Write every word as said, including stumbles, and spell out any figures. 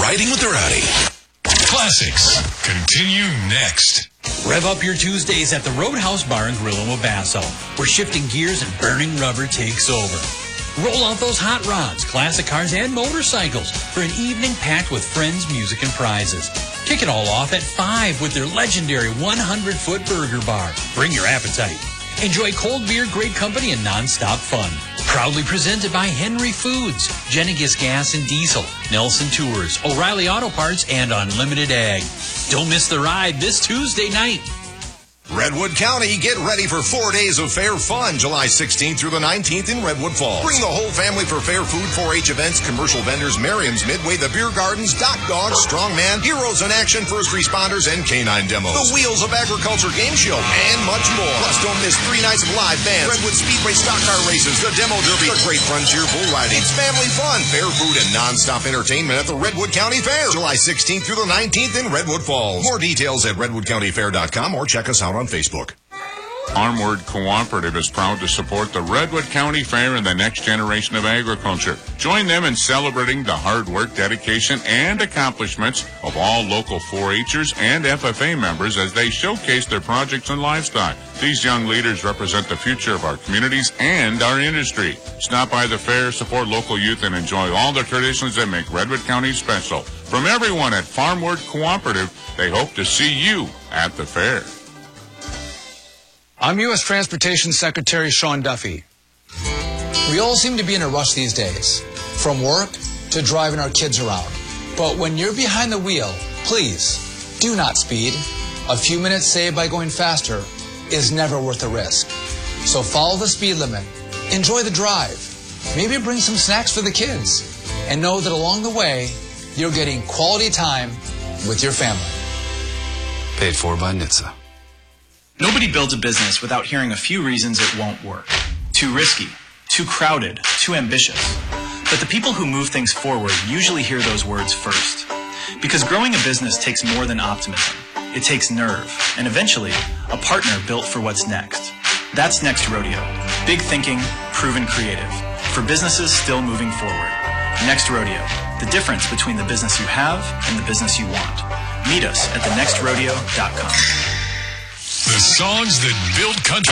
riding with the Rowdy. Classics continue next. Rev up your Tuesdays at the Roadhouse Bar and Grill in Wabasso, where shifting gears and burning rubber takes over. Roll out those hot rods, classic cars, and motorcycles for an evening packed with friends, music, and prizes. Kick it all off at five with their legendary hundred foot burger bar. Bring your appetite. Enjoy cold beer, great company, and nonstop fun. Proudly presented by Henry Foods, Genegas Gas and Diesel, Nelson Tours, O'Reilly Auto Parts, and Unlimited Ag. Don't miss the ride this Tuesday night. Redwood County, get ready for four days of fair fun, July sixteenth through the nineteenth in Redwood Falls. Bring the whole family for fair food, four H events, commercial vendors, Merriam's Midway, the Beer Gardens, Dock Dogs, Strongman, Heroes in Action, First Responders, and Canine Demos. The Wheels of Agriculture Game Show, and much more. Plus, don't miss three nights of live bands, Redwood Speedway Stock Car Races, the Demo Derby, the Great Frontier Bull Riding. It's family fun, fair food, and non-stop entertainment at the Redwood County Fair, July sixteenth through the nineteenth in Redwood Falls. More details at redwood county fair dot com or check us out on Facebook. Farmward Cooperative is proud to support the Redwood County Fair and the next generation of agriculture. Join them in celebrating the hard work, dedication, and accomplishments of all local four H'ers and F F A members as they showcase their projects and livestock. These young leaders represent the future of our communities and our industry. Stop by the fair, support local youth, and enjoy all the traditions that make Redwood County special. From everyone at Farmward Cooperative, they hope to see you at the fair. I'm U S Transportation Secretary Sean Duffy. We all seem to be in a rush these days, from work to driving our kids around. But when you're behind the wheel, please do not speed. A few minutes saved by going faster is never worth the risk. So follow the speed limit, enjoy the drive, maybe bring some snacks for the kids, and know that along the way, you're getting quality time with your family. Paid for by N H T S A. Nobody builds a business without hearing a few reasons it won't work. Too risky, too crowded, too ambitious. But the people who move things forward usually hear those words first. Because growing a business takes more than optimism. It takes nerve, and eventually, a partner built for what's next. That's Next Rodeo. Big thinking, proven creative. For businesses still moving forward. Next Rodeo. The difference between the business you have and the business you want. Meet us at the next rodeo dot com. The songs that build country.